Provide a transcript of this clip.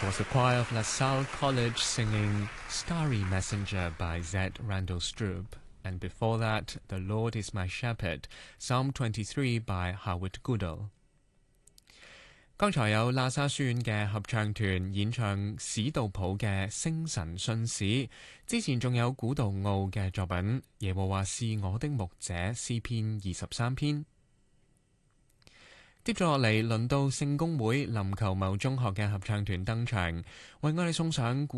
was the choir of La Salle College singing Starry Messenger by Z. Randall Stroop. And before that, The Lord is My Shepherd, Psalm 23 by Howard Goodall. 剛才有喇沙書院嘅合唱團演唱史道普嘅《星神信使》，之前仲有古道奧嘅作品《耶和華是我的牧者》詩篇23篇。接住落嚟，輪到聖公會林求茂中學嘅合唱團登場，為我哋送上